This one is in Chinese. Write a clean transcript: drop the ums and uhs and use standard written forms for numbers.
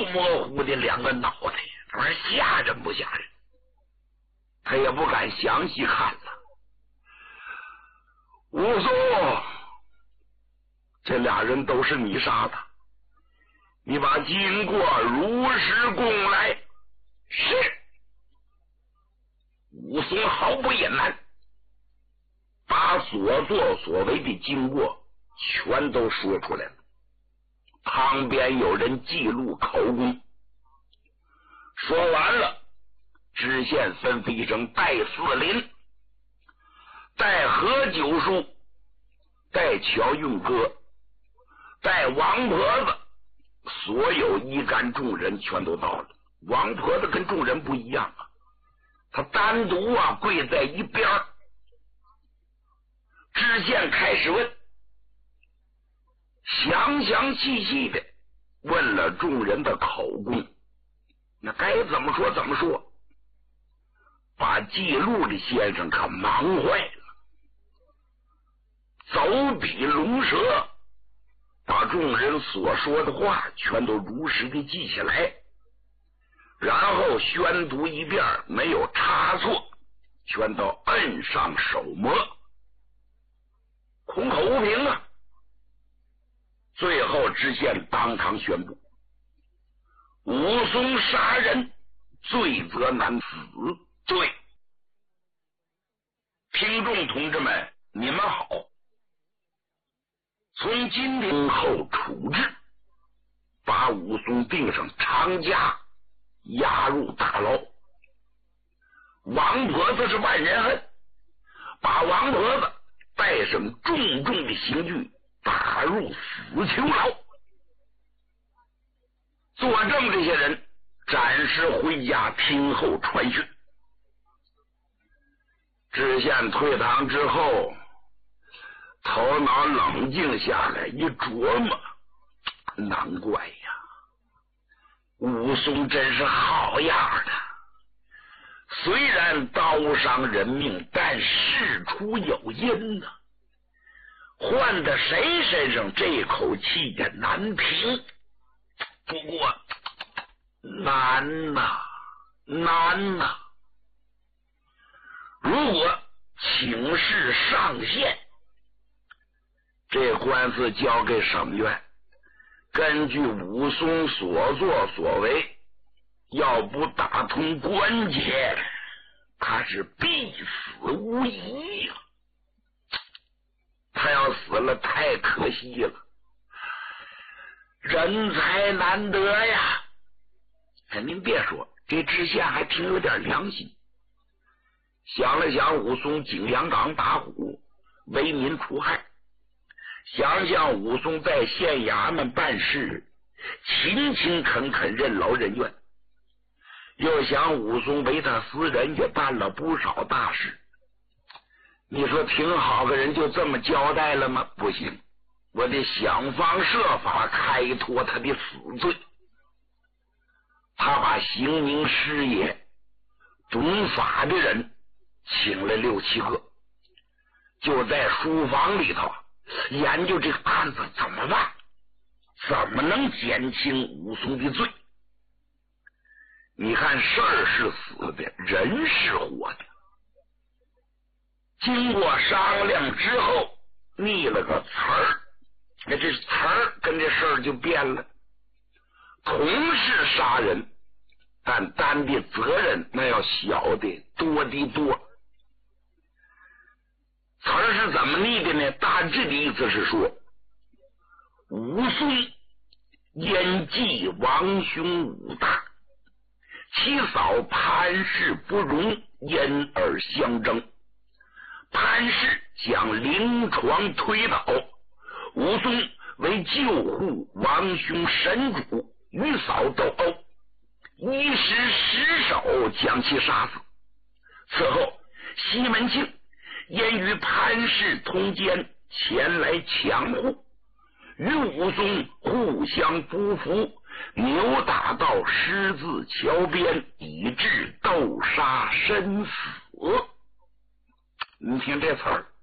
模糊的两个脑袋，这玩意儿吓人不吓人？他也不敢详细看了。武松，这俩人都是你杀的，你把经过如实供来。是。武松毫不隐瞒，把所作所为的经过全都说出来了。旁边有人记录口供。说完了，知县吩咐一声：带四邻，带何九叔，带乔运哥，带王婆子，所有一干众人全都到了。王婆子跟众人不一样啊，他单独跪在一边。知县开始问，详详细细的问了众人的口供，那该怎么说怎么说，把记录的先生可忙坏了，走笔龙蛇，把众人所说的话全都如实的记下来，然后宣读一遍，没有差错，全都摁上手模，空口无凭啊。最后知县当场宣布，武松杀人，罪责难死。对，听众同志们，你们好。从今天后处置，把武松定上长枷，押入大牢。王婆子是万人恨，把王婆子带上重重的刑具，打入死囚牢。作证这些人暂时回家听候传讯。知县退堂之后，头脑冷静下来，一琢磨，难怪呀，武松真是好样的，虽然刀伤人命，但事出有因啊，换在谁身上这口气也难平。不过难呐，难呐！如果请示上县，这官司交给省院，根据武松所作所为，要不打通关节，他是必死无疑呀。他要死了太可惜了，人才难得呀。您别说，这知县还挺有点良心。想了想武松景阳冈打虎，为民除害，想想武松在县衙门办事勤勤恳恳，任劳任怨，又想武松为他私人也办了不少大事，你说挺好个人就这么交代了吗？不行，我得想方设法开脱他的死罪。他把刑名师爷懂法的人请了6、7个，就在书房里头研究这个案子怎么办，怎么能减轻武松的罪。你看，事儿是死的，人是活的。经过商量之后，拟了个词儿，那这词儿跟这事儿就变了。同是杀人，但担的责任那要小的多的多。词儿是怎么拟的呢？大致的意思是说，武松因继王兄武大，其嫂潘氏不容，因而相争。潘氏将临床推倒，武松为救护王兄神主，与嫂斗殴，一时失手将其杀死。此后西门庆因与潘氏通奸，前来抢护，与武松互相不服，扭打到狮子桥边，以致斗杀身死。你听这词儿，